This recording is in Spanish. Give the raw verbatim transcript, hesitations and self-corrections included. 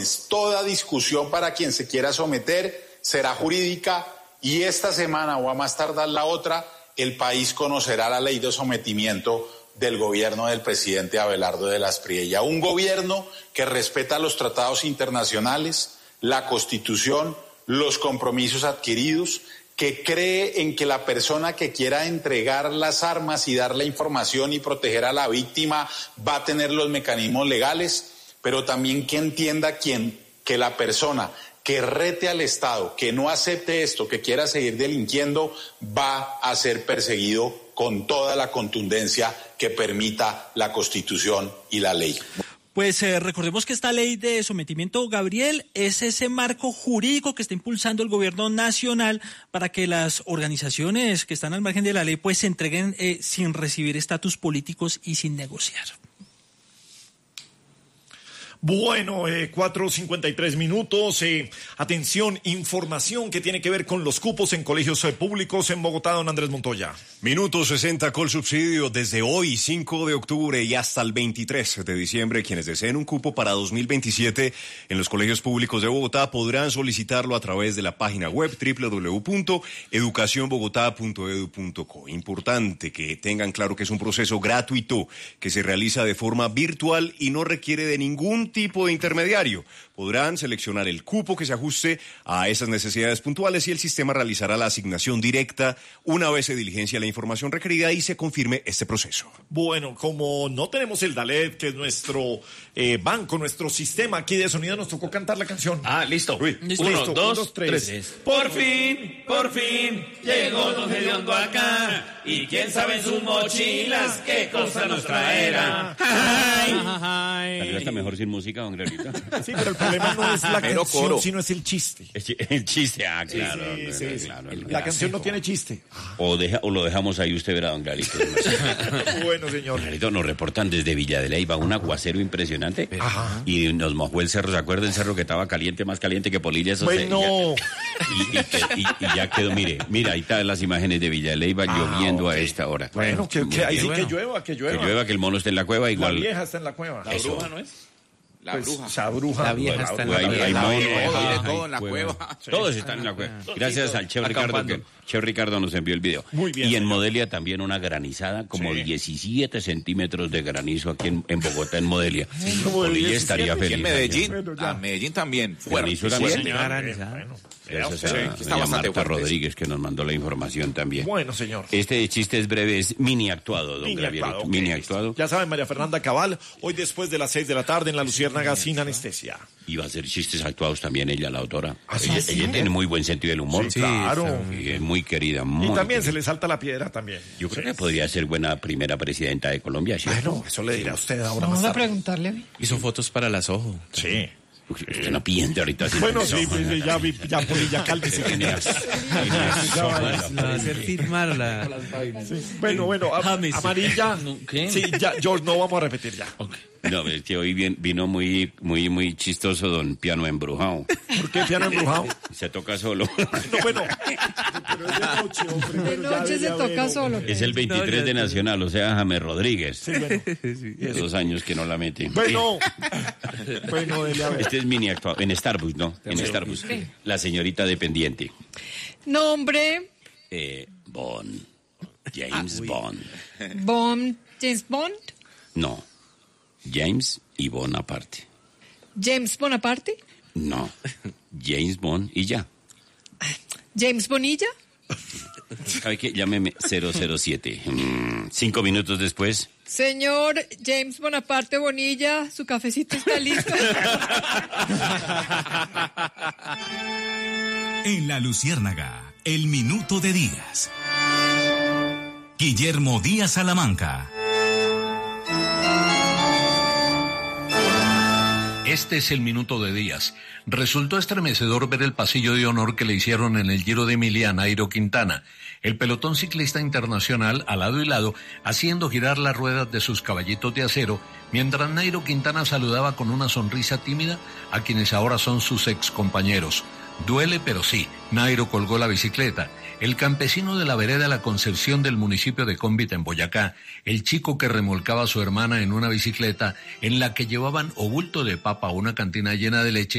Toda discusión para quien se quiera someter será jurídica y esta semana o a más tardar la otra, el país conocerá la ley de sometimiento del gobierno del presidente Abelardo de la Espriella. Un gobierno que respeta los tratados internacionales, la Constitución, los compromisos adquiridos, que cree en que la persona que quiera entregar las armas y dar la información y proteger a la víctima va a tener los mecanismos legales, pero también que entienda quien, que la persona que rete al Estado, que no acepte esto, que quiera seguir delinquiendo, va a ser perseguido con toda la contundencia que permita la Constitución y la ley. Pues eh, recordemos que esta ley de sometimiento, Gabriel, es ese marco jurídico que está impulsando el gobierno nacional para que las organizaciones que están al margen de la ley pues se entreguen eh, sin recibir estatus políticos y sin negociar. Bueno, eh, cuatro cincuenta y tres minutos. Eh, atención, información que tiene que ver con los cupos en colegios eh, públicos en Bogotá, don Andrés Montoya. Minuto sesenta Colsubsidio. Desde hoy, cinco de octubre y hasta el veintitrés de diciembre, quienes deseen un cupo para dos mil veintisiete en los colegios públicos de Bogotá podrán solicitarlo a través de la página web doble u doble u doble u punto educación bogotá punto edu punto co. Importante que tengan claro que es un proceso gratuito que se realiza de forma virtual y no requiere de ningún tipo de intermediario. Podrán seleccionar el cupo que se ajuste a esas necesidades puntuales y el sistema realizará la asignación directa una vez se diligencia la información requerida y se confirme este proceso. Bueno, como no tenemos el Dalet, que es nuestro eh, banco, nuestro sistema aquí de sonido, nos tocó cantar la canción. Ah, listo. Uy, listo. Uno, Uno, dos, dos, tres. tres. Por fin, por fin, llegó Don Gediondo acá. Y quién sabe en sus mochilas qué cosa nos traerá. Tal vez está mejor sin música, don Glorita. Sí, pero el problema no es la Pero canción, coro. sino es el chiste. El chiste, ah, claro. Sí, sí, claro, sí. claro, La claro. canción no tiene chiste. O, deja, o lo dejamos ahí, usted verá, don Clarito. Bueno, señor. Clarito, nos reportan desde Villa de Leyva un aguacero impresionante. Ajá. Y nos mojó el cerro, ¿se acuerda? El cerro que estaba caliente, más caliente que Polilla. Eso Bueno. se, ya, y, y, que- y- y ya quedó, mire, mira, ahí están las imágenes de Villa de Leyva Ah, lloviendo ok. a esta hora. Bueno, que, que ahí sí Bueno. que llueva, que Que llueva. llueva, que el mono esté en la cueva, La igual. vieja está en la cueva. La bruja, ¿no es? La Pues, bruja. Esa bruja. La vieja Bueno, está en pues, la hay- cueva. hay La mono, vieja, hay- de hay todo en la cueva. Todos están en la cueva. Gracias al Cheo Ricardo, que Acampando. Cheo Ricardo nos envió el video. Muy bien, Y en señor. Modelia también una granizada, como Sí. diecisiete centímetros de granizo aquí en, en Bogotá, en Modelia. Como de Polilla diecisiete. estaría Y feliz. en Medellín. Bueno, ya. Ah, Medellín también. Fuerte. Granizo Sí, también. señor. Granizada. Bueno, Gracias sí, a, sí. está doña bastante Marta fuerte, Rodríguez, que nos mandó la información también. Bueno, señor. Este chiste es breve, es mini actuado, don Mini Gravierito. actuado, ok, Mini listo. actuado. Ya saben, María Fernanda Cabal, hoy después de las seis de la tarde en La Luciérnaga sin anestesia. Y va a hacer chistes actuados también ella, la autora. ¿Ah, sí? ella, ¿Sí? ella tiene muy buen sentido del humor. Sí, claro. Y es muy querida, muy Y también se querida. le salta la piedra también. Yo creo que podría ser buena primera presidenta de Colombia, ¿cierto? Bueno, eso le dirá a usted ahora Vamos más a tarde. preguntarle. Hizo fotos para las ojos. Sí. Uy, usted no piende ahorita. así. Bueno, sí, pues, ya vi, ya Polilla, cálmese. Tiene- Ya va, La va a hacer firmar la... Bueno, bueno, a- James. amarilla. No, ¿qué? Sí, ya, George, no vamos a repetir ya. No, es que hoy bien- vino muy, muy, muy chistoso don Piano Embrujado. ¿Por qué piano embrujado? Se toca solo. No, bueno. Pero es de noche, hombre. De pero ya noche se debería toca haber, solo. Es el veintitrés de Nacional, o sea, James Rodríguez. Sí, bueno. Dos años que no la mete. Bueno. Bueno, dele a ver. Este es mini actuado. En Starbucks, ¿no? En Starbucks. La señorita dependiente. Nombre, Eh, Bond. James Bond. Bond, James Bond, No. James y Bond aparte. James Bonaparte, No. James Bond y ya. James Bonilla, ¿Sabe qué? Llámeme cero cero siete. Mm, cinco minutos después. señor James Bonaparte Bonilla, su cafecito está listo. En La Luciérnaga, el minuto de Díaz. Guillermo Díaz Salamanca. Este es el minuto de Díaz. Resultó estremecedor ver el pasillo de honor que le hicieron en el Giro de Emilia a Nairo Quintana, el pelotón ciclista internacional a lado y lado, haciendo girar las ruedas de sus caballitos de acero, mientras Nairo Quintana saludaba con una sonrisa tímida a quienes ahora son sus excompañeros. Duele, pero sí. Nairo colgó la bicicleta. El campesino de la vereda La Concepción del municipio de Cómbita, en Boyacá, el chico que remolcaba a su hermana en una bicicleta en la que llevaban o bulto de papa o una cantina llena de leche,